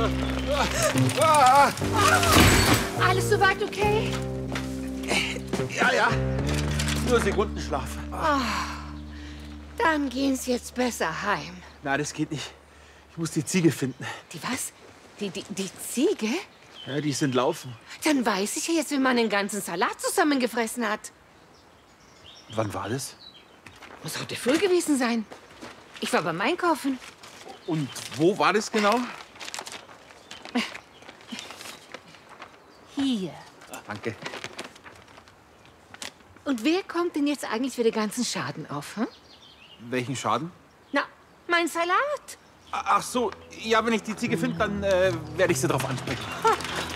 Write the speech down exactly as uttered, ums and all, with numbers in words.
Alles soweit okay? Ja, ja. Nur Sekundenschlaf. Oh, dann gehen's jetzt besser heim. Na, das geht nicht. Ich muss die Ziege finden. Die was? Die, die, die Ziege? Ja, die sind laufen. Dann weiß ich ja jetzt, wie man den ganzen Salat zusammengefressen hat. Wann war das? Muss heute früh gewesen sein. Ich war beim Einkaufen. Und wo war das genau? Hier. Ach, danke. Und wer kommt denn jetzt eigentlich für den ganzen Schaden auf, hm? Welchen Schaden? Na, mein Salat. Ach so, ja, wenn ich die Ziege finde, dann äh, werde ich sie drauf ansprechen. Ha,